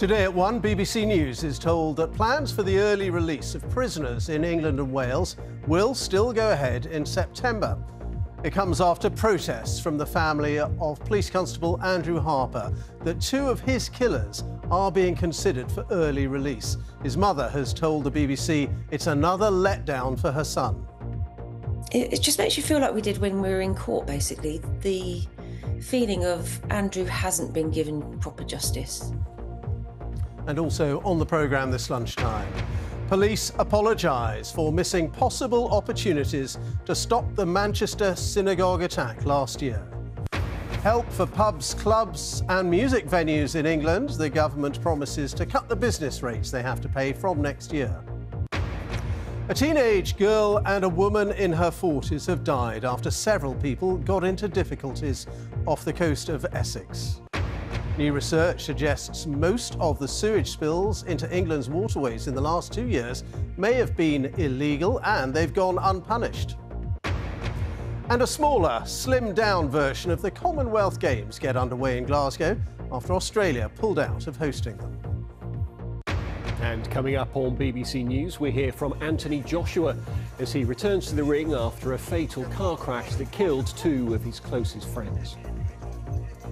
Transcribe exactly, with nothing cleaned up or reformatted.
Today at one, B B C News is told that plans for the early release of prisoners in England and Wales will still go ahead in September. It comes after protests from the family of Police Constable Andrew Harper that two of his killers are being considered for early release. His mother has told the B B C it's another letdown for her son. It just makes you feel like we did when we were in court, basically. The feeling of Andrew hasn't been given proper justice. And also on the programme this lunchtime, police apologise for missing possible opportunities to stop the Manchester synagogue attack last year. Help for pubs, clubs and music venues in England. The government promises to cut the business rates they have to pay from next year. A teenage girl and a woman in her forties have died after several people got into difficulties off the coast of Essex. New research suggests most of the sewage spills into England's waterways in the last two years may have been illegal and they've gone unpunished. And a smaller, slimmed-down version of the Commonwealth Games get underway in Glasgow after Australia pulled out of hosting them. And coming up on B B C News, we hear from Anthony Joshua as he returns to the ring after a fatal car crash that killed two of his closest friends.